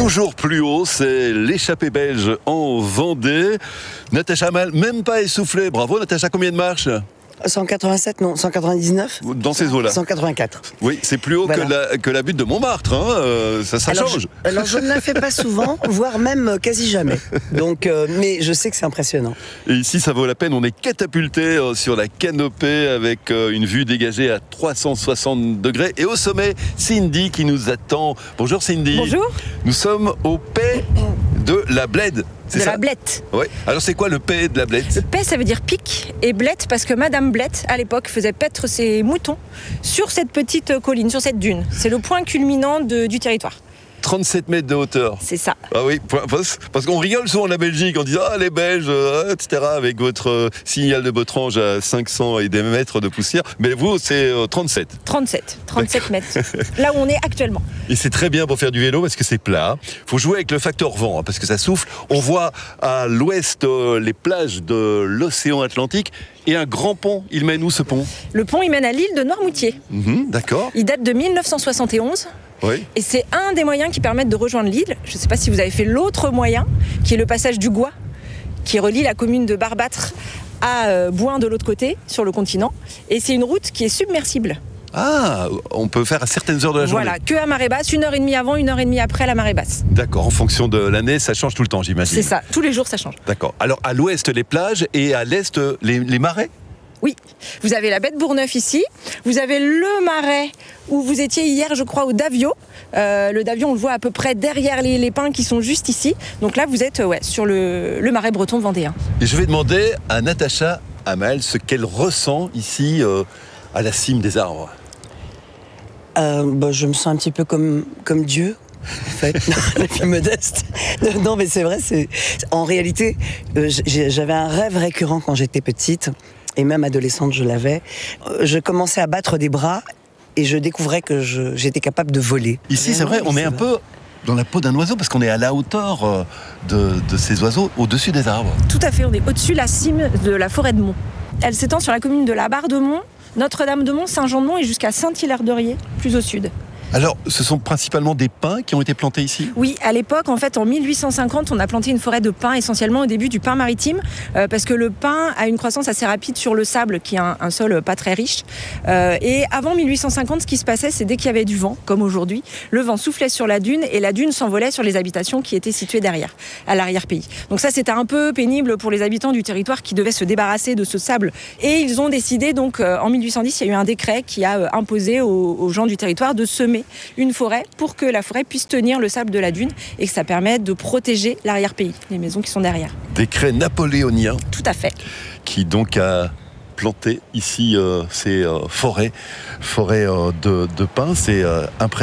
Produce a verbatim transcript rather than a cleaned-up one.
Toujours plus haut, c'est l'échappée belge en Vendée. Natacha Hamel, même pas essoufflée. Bravo Natacha, combien de marches? cent quatre-vingt-sept, non, cent quatre-vingt-dix-neuf. Dans ces eaux-là. cent quatre-vingt-quatre. Oui, c'est plus haut voilà. que, la, que la butte de Montmartre, hein. euh, ça, ça alors, change. Je, alors je ne la fais pas souvent, voire même quasi jamais. Donc, euh, mais je sais que c'est impressionnant. Et ici, ça vaut la peine, on est catapulté euh, sur la canopée avec euh, une vue dégagée à trois cent soixante degrés. Et au sommet, Cindy qui nous attend. Bonjour Cindy. Bonjour. Nous sommes au Paix de la Blède. De ça la Blette. Oui. Alors c'est quoi le Paix de la Blette? Le Paix, ça veut dire pic, et Blette parce que Madame Blette, à l'époque, faisait paître ses moutons sur cette petite colline, sur cette dune. C'est le point culminant de, du territoire. trente-sept mètres de hauteur. C'est ça. Ah oui, parce qu'on rigole souvent de la Belgique en disant ah les Belges, et cetera avec votre signal de Botrange à cinq cents et des mètres de poussière. Mais vous, c'est trente-sept. trente-sept, trente-sept mètres. Là où on est actuellement. Et c'est très bien pour faire du vélo parce que c'est plat. Il faut jouer avec le facteur vent parce que ça souffle. On voit à l'ouest euh, les plages de l'océan Atlantique et un grand pont. Il mène où ce pont? Le pont, il mène à l'île de Noirmoutier. Mmh, d'accord. Il date de mille neuf cent soixante et onze. Oui. Et c'est un des moyens qui permettent de rejoindre l'île. Je ne sais pas si vous avez fait l'autre moyen, qui est le passage du Gois, qui relie la commune de Barbâtre à euh, Bouin de l'autre côté, sur le continent. Et c'est une route qui est submersible. Ah, on peut faire à certaines heures de la journée. Voilà, que à marée basse, une heure et demie avant, une heure et demie après la marée basse. D'accord, en fonction de l'année, ça change tout le temps, j'imagine. C'est ça, tous les jours ça change. D'accord. Alors à l'ouest, les plages et à l'est, les, les marais? Oui, vous avez la baie de Bourgneuf ici, vous avez le marais où vous étiez hier, je crois, au Davio. Euh, le Davio, on le voit à peu près derrière les, les pins qui sont juste ici. Donc là, vous êtes ouais, sur le, le marais breton vendéen. Et je vais demander à Natacha Hamel ce qu'elle ressent ici euh, à la cime des arbres. Euh, bah, je me sens un petit peu comme, comme Dieu. En fait, la fille modeste. Non, mais c'est vrai. C'est en réalité, euh, j'avais un rêve récurrent quand j'étais petite, et même adolescente, je l'avais. Je commençais à battre des bras et je découvrais que je, j'étais capable de voler. Ici, c'est vrai, on est un peu dans la peau d'un oiseau parce qu'on est à la hauteur de, de ces oiseaux, au-dessus des arbres. Tout à fait. On est au-dessus de la cime de la forêt de Mont. Elle s'étend sur la commune de la Barre-de-Mont, Notre-Dame-de-Mont, Saint-Jean-de-Mont et jusqu'à Saint-Hilaire-de-Riez, plus au sud. Alors, ce sont principalement des pins qui ont été plantés ici? Oui, à l'époque, en fait, en mille huit cent cinquante, on a planté une forêt de pins, essentiellement au début du pin maritime, euh, parce que le pin a une croissance assez rapide sur le sable, qui est un, un sol pas très riche. Euh, et avant mille huit cent cinquante, ce qui se passait, c'est dès qu'il y avait du vent, comme aujourd'hui, le vent soufflait sur la dune et la dune s'envolait sur les habitations qui étaient situées derrière, à l'arrière-pays. Donc ça, c'était un peu pénible pour les habitants du territoire qui devaient se débarrasser de ce sable. Et ils ont décidé, donc, euh, en mille huit cent dix, il y a eu un décret qui a euh, imposé aux, aux gens du territoire de semer une forêt pour que la forêt puisse tenir le sable de la dune et que ça permette de protéger l'arrière-pays, les maisons qui sont derrière. Décret napoléonien. Tout à fait. Qui donc a planté ici euh, ces euh, forêts, forêts euh, de, de pins. C'est euh, impressionnant.